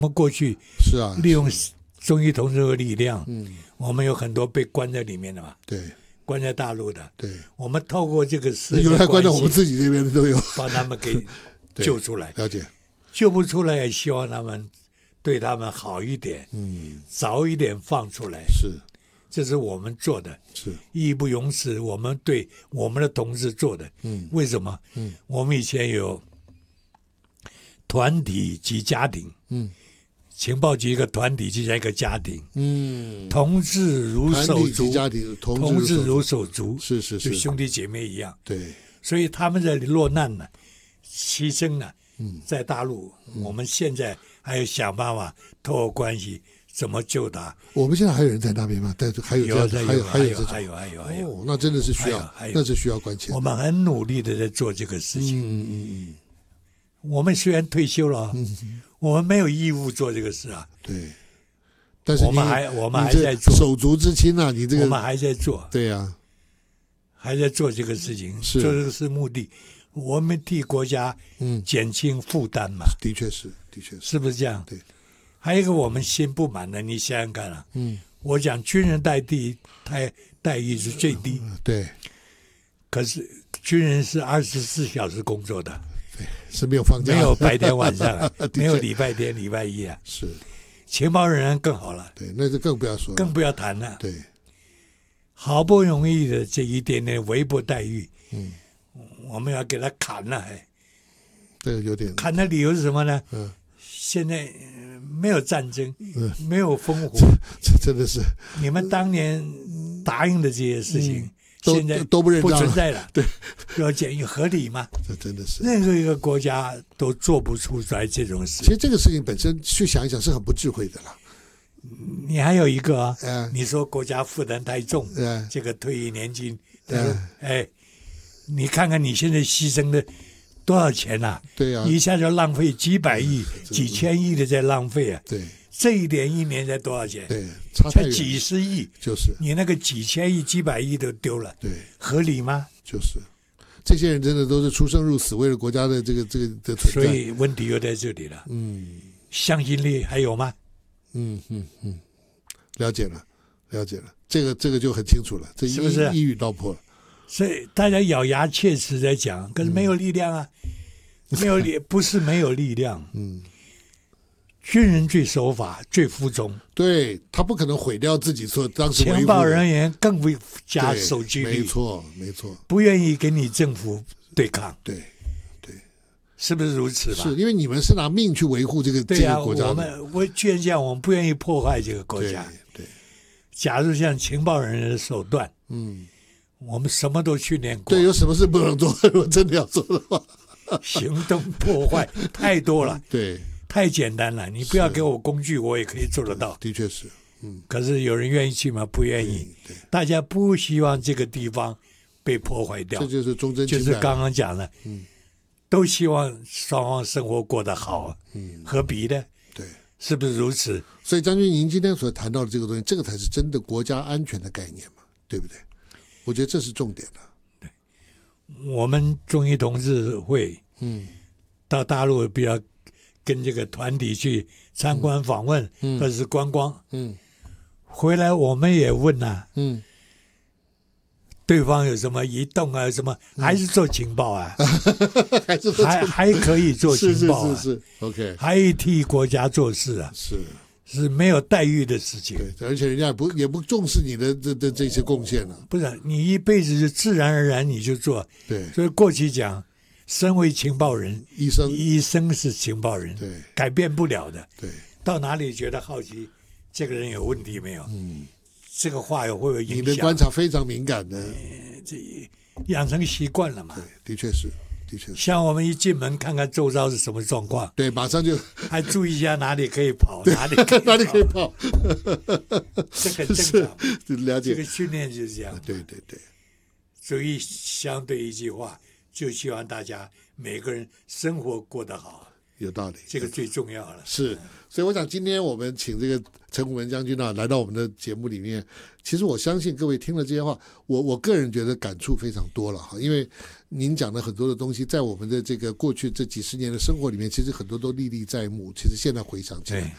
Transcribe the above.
我们过去是啊， 利用中医同志的力量，我们有很多被关在里面的嘛， 对， 关在大陆的， 对， 我们透过这个事， 有来关在我们自己这边的都有， 把他们给救出来。 了解， 救不出来，也希望他们对他们好一点，早一点放出来。 是， 这是我们做的， 是义不容辞。我们对我们的同志做的，为什么？我们以前有团体及家庭，情报局一个团体就像一个家庭，同志如手足， 家庭同志如手足， 是， 就兄弟姐妹一样。 对， 所以他们的落难呢，牺牲呢，在大陆，我们现在还要想办法透过关系怎么救他。 我们现在还有人在那边吗？但是还有这样，还有，哦，那真的是需要，那是需要关切。 我们很努力的在做这个事情。我们虽然退休了，我们没有义务做这个事啊。 对，但是我们还在做手足之亲啊，你这个我们还在做。 对呀， 还在做这个事情，做这个是目的。我们替国家减轻负担嘛。 的确是， 是不是这样？ 对。 还有一个我们心不满的，你想想看啊。我讲军人待遇是最低。 对。 可是军人是24小时工作的。 对，是没有放假， 没有白天晚上啊，没有礼拜天礼拜一啊。 是。 情报人员更好了。 对，那就更不要说了， 更不要谈了。 对。 好不容易的这一点点微薄待遇，我们要给他砍了， 这个有点砍的理由是什么呢？现在没有战争，没有烽火， 这真的是你们当年答应的这些事情，现在都不存在了。 对， 要检验合理吗？ 这真的是任何一个国家都做不出来这种事。 其实这个事情本身去想一想是很不智慧的了。 你还有一个啊，你说国家负担太重，这个退役年金，你看看你现在牺牲的多少钱啊？ 对啊， 一下就浪费几百亿、几千亿的在浪费啊！ 对， 这一点一年才多少钱？ 对， 才几十亿， 就是你那个几千亿、几百亿都丢了， 对， 合理吗？ 就是这些人真的都是出生入死，为了国家的这个的存在。 所以问题又在这里了。向心力还有吗？ 了解了，这个就很清楚了，这是不是一语道破了？ 所以大家咬牙切齿在讲，可是没有力量啊，没有力不是没有力量。军人最守法，最服从， 对他不可能毁掉自己做当时情报人员更不加守纪律， 没错， 不愿意跟你政府对抗， 对， 是不是如此吧？ 是因为你们是拿命去维护这个国家的， 我居然讲我们不愿意破坏这个国家。 对， 假如像情报人员的手段，我们什么都训练过。 对，有什么事不能做？如果真的要做的话， 行动破坏太多了。 对。 太简单了，你不要给我工具，我也可以做得到。 的确是， 可是有人愿意去吗？不愿意。大家不希望这个地方被破坏掉。 这就是忠贞， 就是刚刚讲的，都希望双方生活过得好，何必呢？ 对， 是不是如此？ 所以将军，您今天所谈到的这个东西，这个才是真的国家安全的概念嘛，对不对？我觉得这是重点的。 对，我们中医同志会，到大陆比较。跟这个团体去参观访问，或者是观光，回来我们也问啊，对方有什么移动啊，什么还是做情报啊，还可以做情报啊， 是 OK， 还替国家做事啊，是没有待遇的事情， 对，而且人家也不重视你的这些贡献了， 不是你一辈子是自然而然你就做， 对， 所以过去讲。身为情报人， 医生是情报人， 对， 改变不了的。 对， 到哪里觉得好奇，这个人有问题没有？这个话会不会影响？ 你的观察非常敏感的， 这养成习惯了嘛？ 对，的确是。 像我们一进门看看周遭是什么状况， 对，马上就还注意一下哪里可以跑，哪里可以跑，这很正常。 了解， 这个训练就是这样。 对， 所以相对一句话。就希望大家每个人生活过得好， 有道理， 这个最重要了。 是，所以我想今天我们请这个陈虎文将军来到我们的节目里面，其实我相信各位听了这些话，我个人觉得感触非常多了哈，因为您讲的很多的东西，在我们的这个过去这几十年的生活里面，其实很多都历历在目。其实现在回想起来，